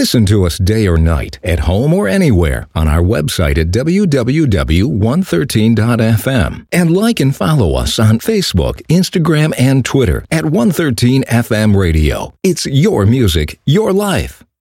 Listen to us day or night, at home or anywhere, on our website at www.113.fm. And like and follow us on Facebook, Instagram, and Twitter at 113 FM Radio. It's your music, your life.